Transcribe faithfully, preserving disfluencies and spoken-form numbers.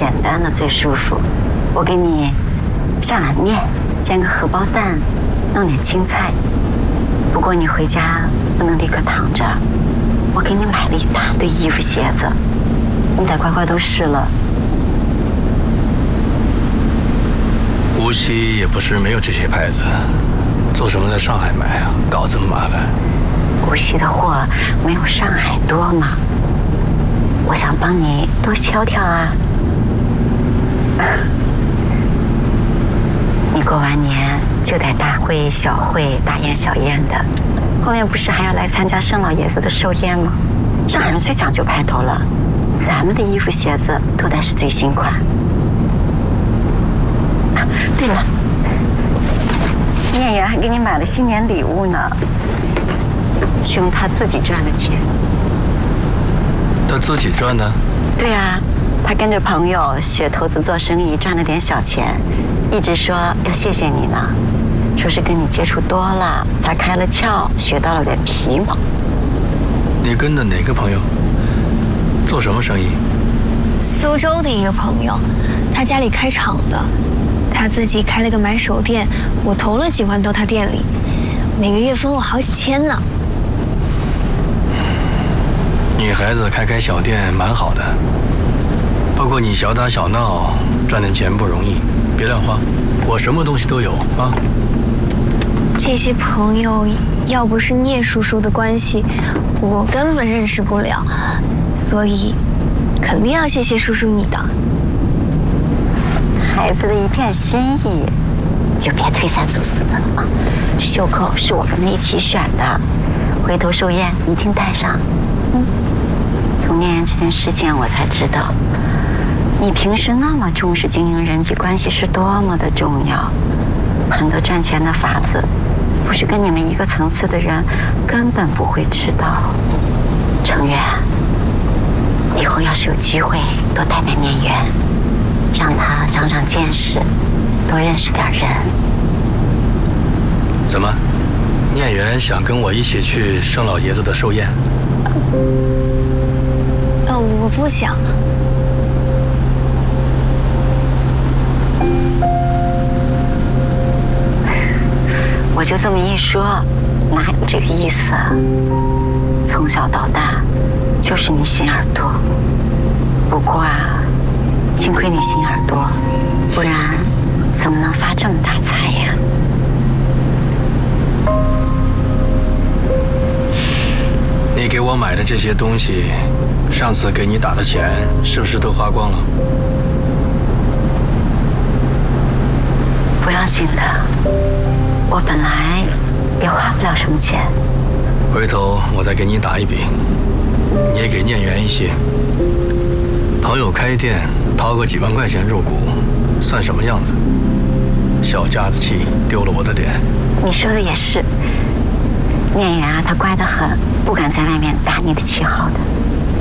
简单的最舒服。我给你下碗面，煎个荷包蛋，弄点青菜。不过你回家不能立刻躺着，我给你买了一大堆衣服鞋子，你得乖乖都试了。 无锡也不是没有这些牌子，做什么在上海买啊？搞这么麻烦。 无锡的货没有上海多嘛，我想帮你多挑挑啊。你过完年就得大会小会大宴小宴的，后面不是还要来参加盛老爷子的寿宴吗？上海人最讲究派头了，咱们的衣服鞋子都得是最新款。啊，对了，聂远还给你买了新年礼物呢，是用他自己赚的钱。 他自己赚的？ 对啊，他跟着朋友学投资做生意，赚了点小钱，一直说要谢谢你呢，说是跟你接触多了才开了窍，学到了点皮毛。 你跟的哪个朋友？做什么生意？ 苏州的一个朋友，他家里开厂的，他自己开了个买手店，我投了几万到他店里，每个月分我好几千呢。 女孩子开开小店蛮好的，不过你小打小闹赚点钱不容易，别乱花。我什么东西都有啊。 这些朋友要不是聂叔叔的关系，我根本认识不了，所以肯定要谢谢叔叔你的。 孩子的一片心意，就别推三阻四的了啊！这袖扣是我跟他一起选的，回头寿宴一定带上。嗯，从聂远这件事情我才知道，你平时那么重视经营人际关系是多么的重要。很多赚钱的法子，不是跟你们一个层次的人根本不会知道。程远，以后要是有机会，多带带聂远，让他长长见识，多认识点人。 怎么，聂远想跟我一起去盛老爷子的寿宴？ 呃，我不想。 我就这么一说，哪有这个意思啊？从小到大，就是你心眼多。不过啊，幸亏你心眼多，不然怎么能发这么大财呀？ 你给我买的这些东西，上次给你打的钱是不是都花光了？ 不要紧的，我本来也花不了什么钱。 回头我再给你打一笔，你也给聂远一些。朋友开店掏个几万块钱入股，算什么样子？小家子气，丢了我的脸。 你说的也是，聂远啊，他乖得很，不敢在外面打你的旗号的。